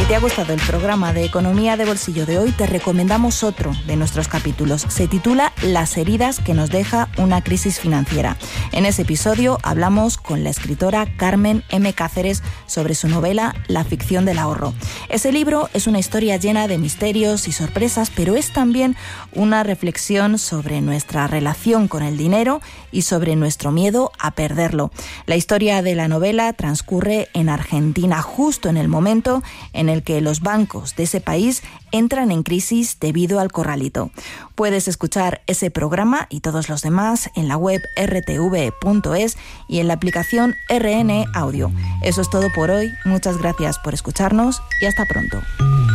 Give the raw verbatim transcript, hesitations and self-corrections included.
te ha gustado el programa de Economía de Bolsillo de hoy, te recomendamos otro de nuestros capítulos. Se titula Las heridas que nos deja una crisis financiera. En ese episodio hablamos con la escritora Carmen M. Cáceres sobre su novela La ficción del ahorro. Ese libro es una historia llena de misterios y sorpresas, pero es también una reflexión sobre nuestra relación con el dinero y sobre nuestro miedo a perderlo. La historia de la novela transcurre en Argentina, justo en el momento en el que los bancos de ese país entran en crisis debido al corralito. Puedes escuchar ese programa y todos los demás en la web erre te ve punto es y en la aplicación erre ene Audio. Eso es todo por hoy. Muchas gracias por escucharnos y hasta pronto.